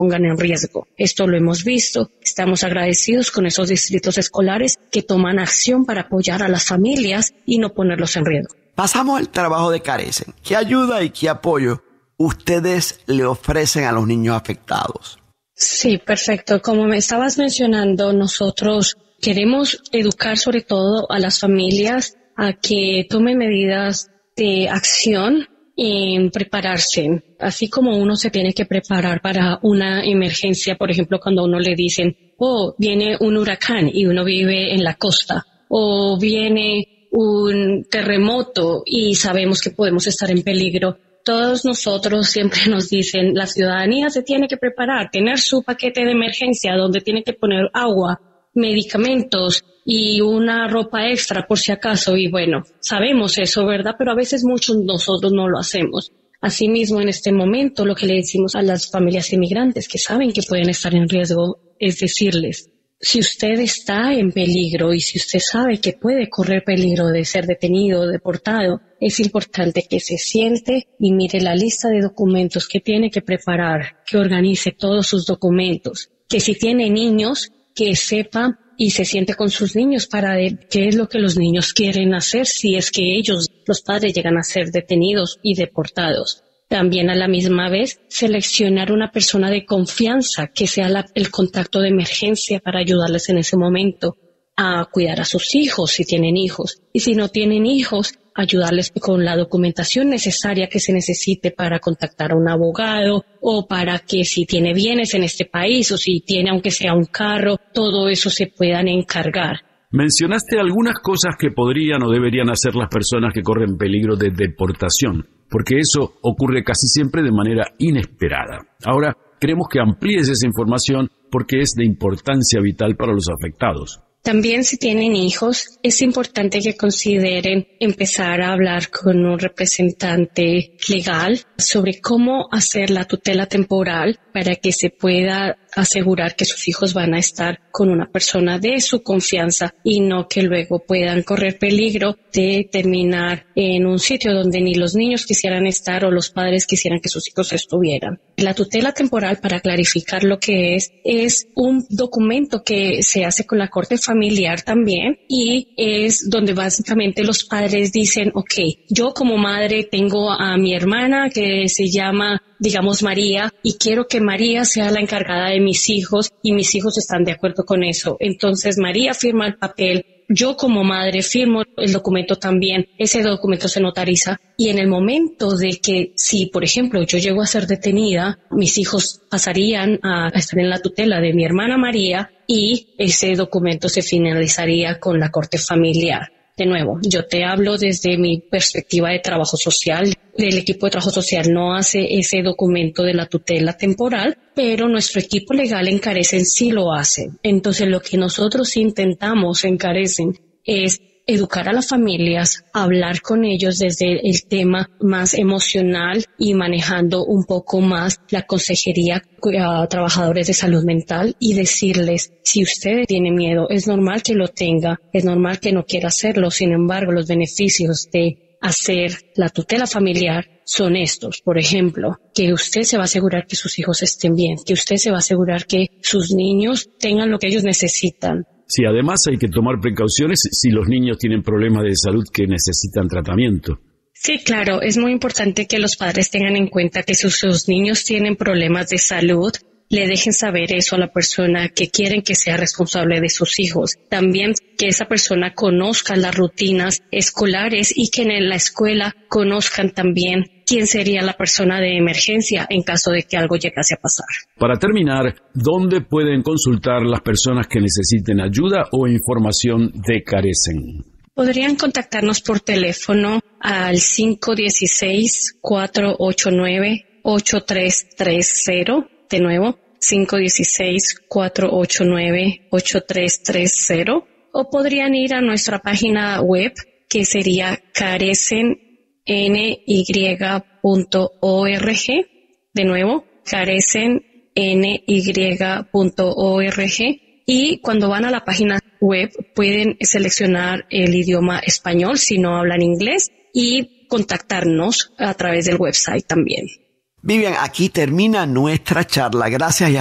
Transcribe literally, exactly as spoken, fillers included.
pongan en riesgo. Esto lo hemos visto. Estamos agradecidos con esos distritos escolares que toman acción para apoyar a las familias y no ponerlos en riesgo. Pasamos al trabajo de Carecen. ¿Qué ayuda y qué apoyo ustedes le ofrecen a los niños afectados? Sí, perfecto. Como me estabas mencionando, nosotros queremos educar sobre todo a las familias a que tomen medidas de acción en prepararse, así como uno se tiene que preparar para una emergencia, por ejemplo, cuando a uno le dicen, oh, viene un huracán y uno vive en la costa, o viene un terremoto y sabemos que podemos estar en peligro. Todos nosotros siempre nos dicen, la ciudadanía se tiene que preparar, tener su paquete de emergencia donde tiene que poner agua, medicamentos y una ropa extra por si acaso. Y bueno, sabemos eso, ¿verdad? Pero a veces muchos nosotros no lo hacemos. Asimismo, en este momento, lo que le decimos a las familias inmigrantes que saben que pueden estar en riesgo es decirles, si usted está en peligro y si usted sabe que puede correr peligro de ser detenido o deportado, es importante que se siente y mire la lista de documentos que tiene que preparar, que organice todos sus documentos, que si tiene niños, que sepa y se siente con sus niños para ver qué es lo que los niños quieren hacer si es que ellos, los padres, llegan a ser detenidos y deportados. También a la misma vez seleccionar una persona de confianza que sea la, el contacto de emergencia para ayudarles en ese momento a cuidar a sus hijos si tienen hijos. Y si no tienen hijos, ayudarles con la documentación necesaria que se necesite para contactar a un abogado o para que si tiene bienes en este país o si tiene aunque sea un carro, todo eso se puedan encargar. Mencionaste algunas cosas que podrían o deberían hacer las personas que corren peligro de deportación, porque eso ocurre casi siempre de manera inesperada. Ahora, queremos que amplíes esa información porque es de importancia vital para los afectados. También si tienen hijos, es importante que consideren empezar a hablar con un representante legal sobre cómo hacer la tutela temporal para que se pueda asegurar que sus hijos van a estar con una persona de su confianza y no que luego puedan correr peligro de terminar en un sitio donde ni los niños quisieran estar o los padres quisieran que sus hijos estuvieran. La tutela temporal, para clarificar lo que es, es un documento que se hace con la corte familiar también y es donde básicamente los padres dicen, ok, yo como madre tengo a mi hermana que se llama, digamos, María, y quiero que María sea la encargada de mis hijos y mis hijos están de acuerdo con eso. Entonces María firma el papel, yo como madre firmo el documento también, ese documento se notariza y en el momento de que si, por ejemplo, yo llego a ser detenida, mis hijos pasarían a estar en la tutela de mi hermana María y ese documento se finalizaría con la corte familiar. De nuevo, yo te hablo desde mi perspectiva de trabajo social. El equipo de trabajo social no hace ese documento de la tutela temporal, pero nuestro equipo legal en Carecen sí lo hace. Entonces, lo que nosotros intentamos en Carecen es educar a las familias, hablar con ellos desde el tema más emocional y manejando un poco más la consejería a trabajadores de salud mental y decirles, si usted tiene miedo, es normal que lo tenga, es normal que no quiera hacerlo, sin embargo, los beneficios de hacer la tutela familiar son estos. Por ejemplo, que usted se va a asegurar que sus hijos estén bien, que usted se va a asegurar que sus niños tengan lo que ellos necesitan. Sí, además hay que tomar precauciones si los niños tienen problemas de salud que necesitan tratamiento. Sí, claro, es muy importante que los padres tengan en cuenta que si sus niños tienen problemas de salud, le dejen saber eso a la persona que quieren que sea responsable de sus hijos. También que esa persona conozca las rutinas escolares y que en la escuela conozcan también quién sería la persona de emergencia en caso de que algo llegase a pasar. Para terminar, ¿dónde pueden consultar las personas que necesiten ayuda o información de Carecen? Podrían contactarnos por teléfono al cinco uno seis, cuatro ocho nueve, ocho tres tres cero. De nuevo, cinco uno seis, cuatro ocho nueve, ocho tres tres cero. O podrían ir a nuestra página web, que sería carecen n y punto org. De nuevo, carecen n y punto org. Y cuando van a la página web pueden seleccionar el idioma español si no hablan inglés y contactarnos a través del website también. Vivian, aquí termina nuestra charla. Gracias y